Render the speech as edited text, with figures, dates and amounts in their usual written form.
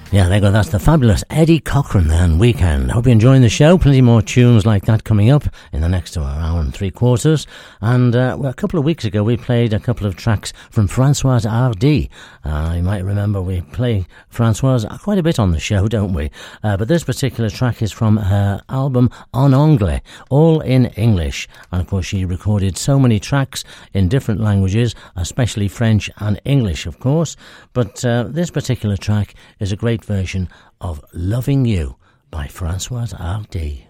Yeah, there you go. That's the fabulous Eddie Cochran and Weekend. Hope you're enjoying the show. Plenty more tunes like that coming up in the next hour and 3/4. And a couple of weeks ago, we played a couple of tracks from Françoise Hardy. You might remember we play Françoise quite a bit on the show, don't we? But this particular track is from her album En Anglais, all in English. And of course, she recorded so many tracks in different languages, especially French and English, of course. But this particular track is a great version of Loving You by Françoise Hardy.